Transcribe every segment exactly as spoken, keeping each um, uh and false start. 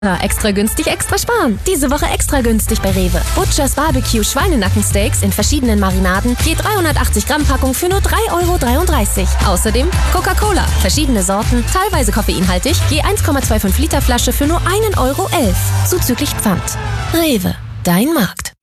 Extra günstig, extra sparen. Diese Woche extra günstig bei Rewe. Butchers Barbecue Schweinenackensteaks in verschiedenen Marinaden. Je dreihundertachtzig Gramm Packung für nur drei Euro dreiunddreißig. Außerdem Coca-Cola. Verschiedene Sorten, teilweise koffeinhaltig. Je eins Komma fünfundzwanzig Liter Flasche für nur ein Euro elf. Zuzüglich Pfand. Rewe. Dein Markt.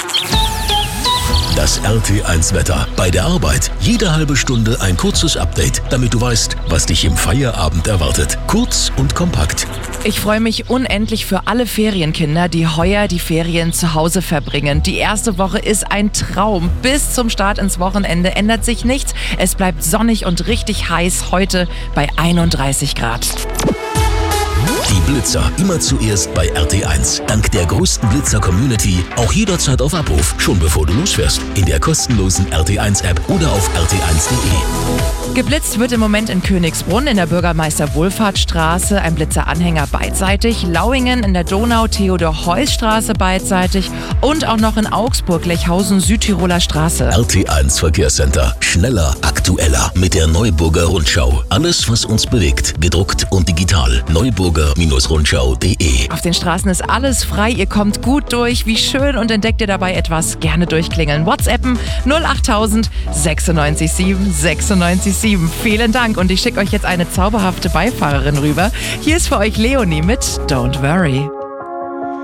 Das R T eins Wetter. Bei der Arbeit jede halbe Stunde ein kurzes Update, damit du weißt, was dich im Feierabend erwartet. Kurz und kompakt. Ich freue mich unendlich für alle Ferienkinder, die heuer die Ferien zu Hause verbringen. Die erste Woche ist ein Traum. Bis zum Start ins Wochenende ändert sich nichts. Es bleibt sonnig und richtig heiß heute bei einunddreißig Grad. Die Blitzer immer zuerst bei R T eins. Dank der größten Blitzer-Community auch jederzeit auf Abruf, schon bevor du losfährst. In der kostenlosen R T eins App oder auf r t eins punkt de. Geblitzt wird im Moment in Königsbrunn in der Bürgermeister-Wohlfahrtsstraße, ein Blitzeranhänger beidseitig, Lauingen in der Donau-Theodor-Heuss-Straße beidseitig und auch noch in Augsburg, Lechhausen, Südtiroler Straße. R T eins Verkehrscenter. Schneller, aktueller mit der Neuburger Rundschau. Alles, was uns bewegt, gedruckt und digital. Neuburger Rundschau punkt de. Auf den Straßen ist alles frei, ihr kommt gut durch. Wie schön, und entdeckt ihr dabei etwas? Gerne durchklingeln. WhatsAppen null achttausend sechsundneunzig sieben sechsundneunzig sieben. Vielen Dank, und ich schicke euch jetzt eine zauberhafte Beifahrerin rüber. Hier ist für euch Leonie mit Don't Worry.